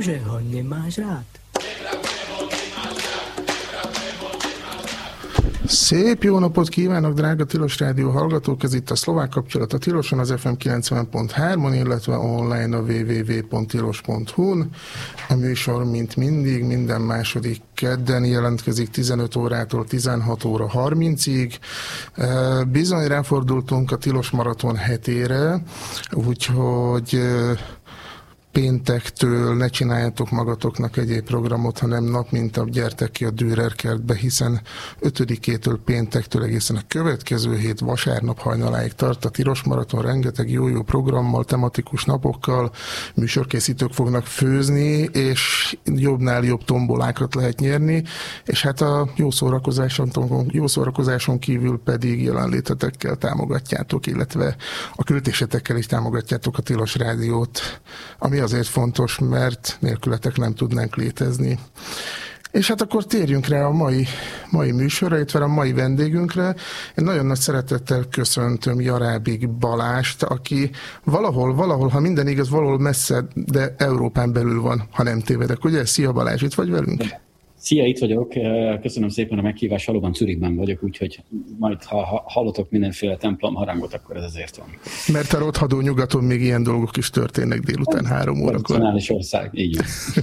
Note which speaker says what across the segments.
Speaker 1: že ho nemáš rád.
Speaker 2: Szép jó napot kívánok, drága Tilos Rádió hallgatók! Ez itt a Szlovák Kapcsolat a Tiloson, az FM 90.3-on, illetve online a www.tilos.hu-n. A műsor, mint mindig, minden második kedden jelentkezik 15 órától 16 óra 30-ig. Bizony ráfordultunk a Tilos Maraton hetére, úgyhogy péntektől ne csináljatok magatoknak egyéb programot, hanem nap mint nap gyertek ki a Dürer kertbe, hiszen 5-től péntektől egészen a következő hét vasárnap hajnaláig tart a Tilos Maraton, rengeteg jó programmal, tematikus napokkal, műsorkészítők fognak főzni, és jobbnál jobb tombolákat lehet nyerni, és hát a jó szórakozáson kívül pedig jelenlétetekkel támogatjátok, illetve a költésetekkel is támogatjátok a Tilos Rádiót, ami azért fontos, mert nélkületek nem tudnánk létezni. És hát akkor térjünk rá a mai műsorra, illetve a mai vendégünkre. Én nagyon nagy szeretettel köszöntöm Jarábik Balást, aki valahol, ha minden igaz, valahol messze, de Európán belül van, ha nem tévedek. Ugye? Szia Balázs, itt vagy velünk?
Speaker 3: Szia, itt vagyok. Köszönöm szépen a meghívást. Valóban Zürichben vagyok, úgyhogy majd ha hallotok mindenféle templom harangot, akkor ez azért van.
Speaker 2: Mert a rothadó nyugaton még ilyen dolgok is történnek délután 3 órakor.
Speaker 3: Tradicionális ország, így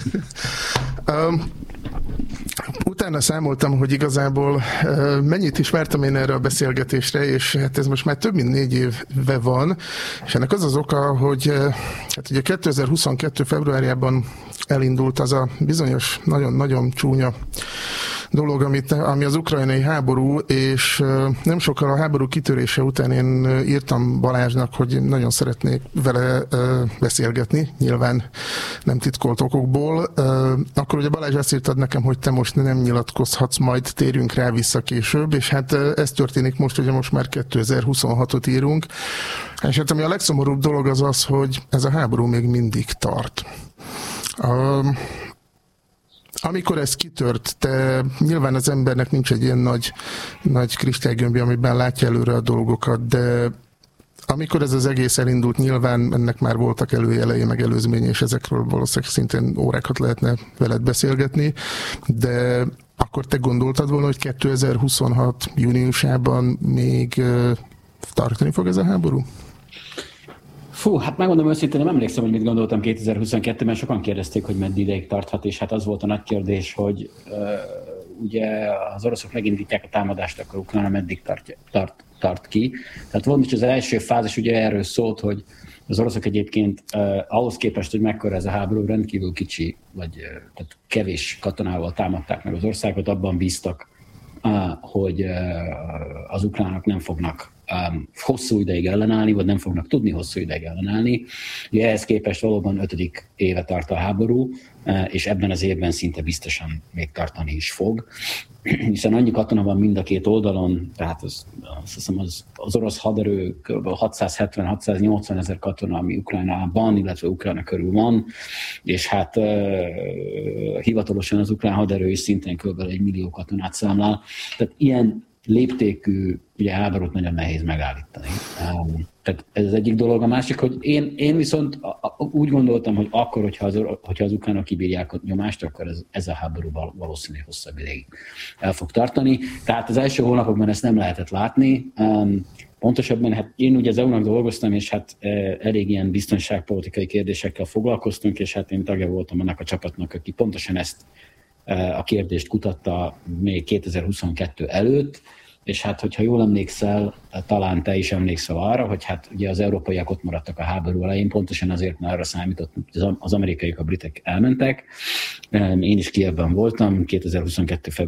Speaker 2: Utána számoltam, hogy igazából mennyit ismertem én erre a beszélgetésre, és hát ez most már több mint 4 éve van, és ennek az az oka, hogy hát ugye 2022. februárjában elindult az a bizonyos, nagyon-nagyon csúnya dolog, ami az ukrajnai háború, és nem sokkal a háború kitörése után én írtam Balázsnak, hogy nagyon szeretnék vele beszélgetni, nyilván nem titkolt okokból. Akkor ugye Balázs azt írtad nekem, hogy te most nem nyilatkozhatsz, majd térjünk rá vissza később, és hát ez történik most, ugye most már 2026-ot írunk, és hát ami a legszomorúbb dolog az az, hogy ez a háború még mindig tart. Amikor ez kitört, nyilván az embernek nincs egy ilyen nagy kristálygömbje, amiben látja előre a dolgokat, de amikor ez az egész elindult, nyilván ennek már voltak előjelei, meg előzménye, és ezekről valószínűleg szintén órákat lehetne veled beszélgetni, de akkor te gondoltad volna, hogy 2026. júniusában még tartani fog ez a háború?
Speaker 3: Hát megmondom őszintén, nem emlékszem, hogy mit gondoltam 2022-ben, sokan kérdezték, hogy meddig ideig tarthat, és hát az volt a nagy kérdés, hogy ugye az oroszok megindítják a támadást, akkor Ukrajna meddig tart ki. Tehát volt is az első fázis, ugye erről szólt, hogy az oroszok egyébként ahhoz képest, hogy mekkora ez a háború, rendkívül kicsi, vagy tehát kevés katonával támadták meg az országot, abban bíztak, hogy az ukránok nem fognak hosszú ideig ellenállni, vagy nem fognak tudni hosszú ideig ellenállni. Ugye ehhez képest valóban 5. éve tart a háború, és ebben az évben szinte biztosan még tartani is fog. Hiszen annyi katona van mind a két oldalon, tehát azt hiszem az orosz haderő kb. 670-680 ezer katona, ami Ukrajnában, illetve Ukrajna körül van, és hát hivatalosan az ukrán haderő is szintén kb. 1 millió katonát számlál. Tehát ilyen léptékű ugye, háborút nagyon nehéz megállítani. Tehát ez az egyik dolog. A másik, hogy én viszont úgy gondoltam, hogy akkor, hogyha az ukránok kibírják a nyomást, akkor ez a háború valószínűleg hosszabb ideig el fog tartani. Tehát az első hónapokban ezt nem lehetett látni. Pontosabban, hát én ugye az EU-nak dolgoztam, és hát elég ilyen biztonságpolitikai kérdésekkel foglalkoztunk, és hát én tagja voltam annak a csapatnak, aki pontosan ezt a kérdést kutatta még 2022 előtt, és hát, hogyha jól emlékszel, talán te is emlékszel arra, hogy hát ugye az európaiak ott maradtak a háború elején, pontosan azért, mert arra számítottunk, hogy az amerikaiak, a britek elmentek. Én is Kijevben voltam 2022.